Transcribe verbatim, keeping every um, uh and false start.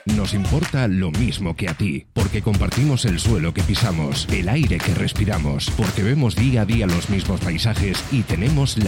nos importa lo mismo que a ti, porque compartimos el suelo que pisamos, el aire que respiramos, porque vemos día a día los mismos paisajes y tenemos la